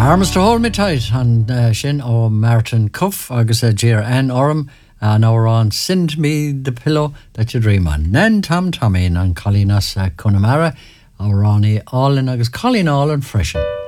Armas to hold me tight an sin ó Martin Cuff agus a Dear Ann Orm an árán Send Me the Pillow That You Dream On. Nen Tom Tommy an Colínas Connemara áránní Allin agus Colin Allin freisin.